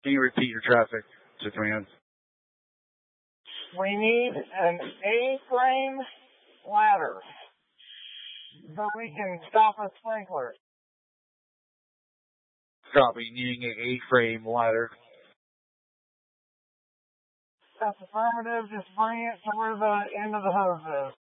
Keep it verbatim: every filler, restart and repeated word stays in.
Can you repeat your traffic demands? We need an A-frame ladder so we can stop a sprinkler. Copy, needing an A-frame ladder. That's affirmative. Just bring it to where the end of the hose is.